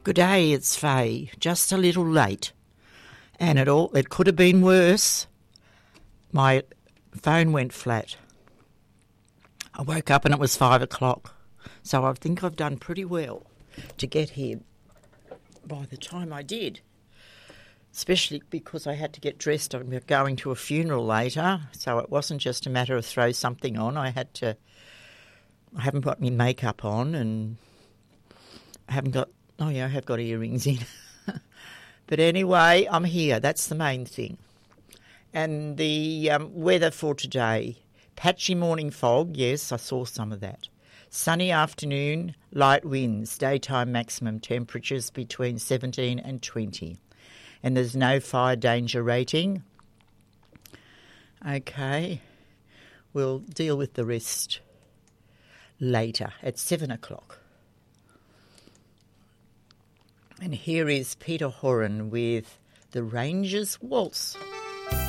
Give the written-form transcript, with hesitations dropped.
Good day, it's Faye. Just a little late. And it could have been worse. My phone went flat. I woke up and it was 5 o'clock. So I think I've done pretty well to get here by the time I did. Especially because I had to get dressed. I'm going to a funeral later, so it wasn't just a matter of throw something on. I haven't got my makeup on, and I have got earrings in. But anyway, I'm here. That's the main thing. And the weather for today, patchy morning fog. Yes, I saw some of that. Sunny afternoon, light winds, daytime maximum temperatures between 17 and 20. And there's no fire danger rating. Okay, we'll deal with the rest later at 7 o'clock. And here is Peter Horan with The Ranger's Waltz.